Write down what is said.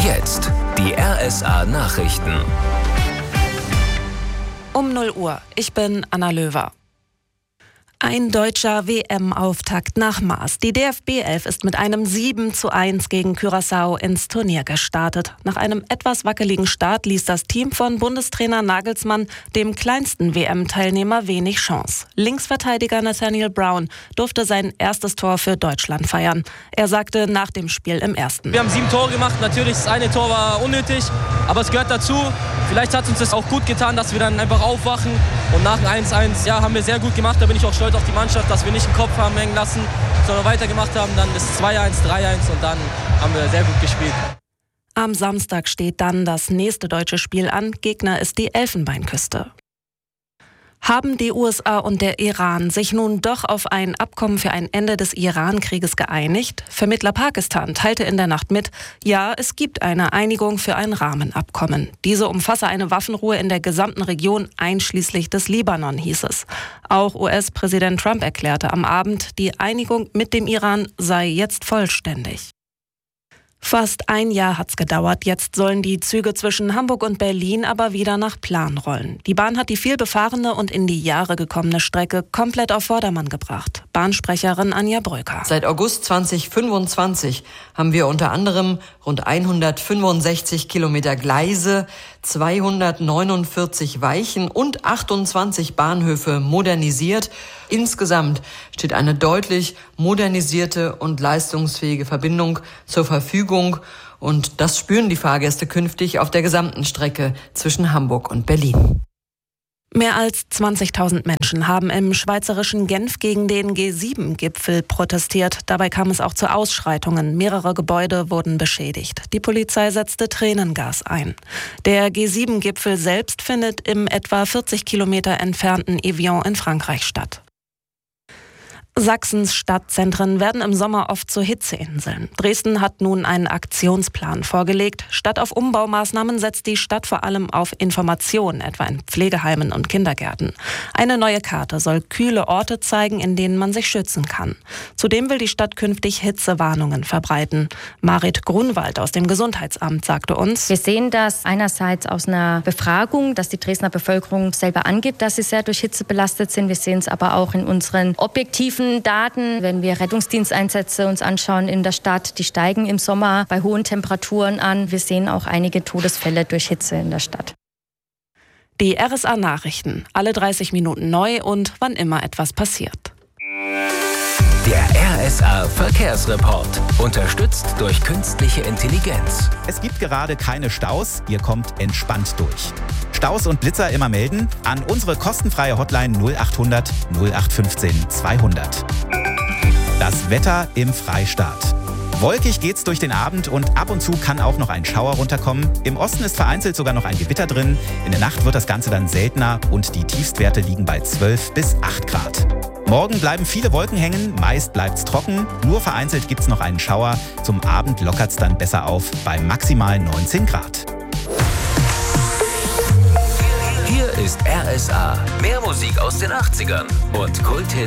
Jetzt die RSA Nachrichten. Um 0 Uhr. Ich bin Anna Löwer. Ein deutscher WM-Auftakt nach Maß. Die DFB-11 ist mit einem 7:1 gegen Curaçao ins Turnier gestartet. Nach einem etwas wackeligen Start ließ das Team von Bundestrainer Nagelsmann dem kleinsten WM-Teilnehmer wenig Chance. Linksverteidiger Nathaniel Brown durfte sein erstes Tor für Deutschland feiern. Er sagte nach dem Spiel im ersten: Wir haben 7 Tore gemacht. Natürlich, das eine Tor war unnötig, aber es gehört dazu. Vielleicht hat uns das auch gut getan, dass wir dann einfach aufwachen. Und nach dem 1:1 haben wir sehr gut gemacht. Da bin ich auch stolz auf die Mannschaft, dass wir nicht den Kopf haben hängen lassen, sondern weitergemacht haben. Dann ist 2:1, 3:1 und dann haben wir sehr gut gespielt. Am Samstag steht dann das nächste deutsche Spiel an. Gegner ist die Elfenbeinküste. Haben die USA und der Iran sich nun doch auf ein Abkommen für ein Ende des Iran-Krieges geeinigt? Vermittler Pakistan teilte in der Nacht mit, ja, es gibt eine Einigung für ein Rahmenabkommen. Diese umfasse eine Waffenruhe in der gesamten Region, einschließlich des Libanon, hieß es. Auch US-Präsident Trump erklärte am Abend, die Einigung mit dem Iran sei jetzt vollständig. Fast ein Jahr hat's gedauert. Jetzt sollen die Züge zwischen Hamburg und Berlin aber wieder nach Plan rollen. Die Bahn hat die vielbefahrene und in die Jahre gekommene Strecke komplett auf Vordermann gebracht. Bahnsprecherin Anja Bröker. Seit August 2025 haben wir unter anderem rund 165 Kilometer Gleise, 249 Weichen und 28 Bahnhöfe modernisiert. Insgesamt steht eine deutlich modernisierte und leistungsfähige Verbindung zur Verfügung. Und das spüren die Fahrgäste künftig auf der gesamten Strecke zwischen Hamburg und Berlin. Mehr als 20.000 Menschen haben im schweizerischen Genf gegen den G7-Gipfel protestiert. Dabei kam es auch zu Ausschreitungen. Mehrere Gebäude wurden beschädigt. Die Polizei setzte Tränengas ein. Der G7-Gipfel selbst findet im etwa 40 Kilometer entfernten Evian in Frankreich statt. Sachsens Stadtzentren werden im Sommer oft zu Hitzeinseln. Dresden hat nun einen Aktionsplan vorgelegt. Statt auf Umbaumaßnahmen setzt die Stadt vor allem auf Information, etwa in Pflegeheimen und Kindergärten. Eine neue Karte soll kühle Orte zeigen, in denen man sich schützen kann. Zudem will die Stadt künftig Hitzewarnungen verbreiten. Marit Grunwald aus dem Gesundheitsamt sagte uns: Wir sehen das einerseits aus einer Befragung, dass die Dresdner Bevölkerung selber angibt, dass sie sehr durch Hitze belastet sind. Wir sehen es aber auch in unseren objektiven Daten, wenn wir Rettungsdiensteinsätze uns anschauen in der Stadt, die steigen im Sommer bei hohen Temperaturen an. Wir sehen auch einige Todesfälle durch Hitze in der Stadt. Die RSA Nachrichten, alle 30 Minuten neu und wann immer etwas passiert. Der RSA Verkehrsreport, unterstützt durch künstliche Intelligenz. Es gibt gerade keine Staus, ihr kommt entspannt durch. Staus und Blitzer immer melden an unsere kostenfreie Hotline 0800 0815 200. Das Wetter im Freistaat. Wolkig geht's durch den Abend und ab und zu kann auch noch ein Schauer runterkommen. Im Osten ist vereinzelt sogar noch ein Gewitter drin. In der Nacht wird das Ganze dann seltener und die Tiefstwerte liegen bei 12 bis 8 Grad. Morgen bleiben viele Wolken hängen, meist bleibt's trocken. Nur vereinzelt gibt's noch einen Schauer. Zum Abend lockert's dann besser auf bei maximal 19 Grad. Hier ist RSA. Mehr Musik aus den 80ern und Kulthits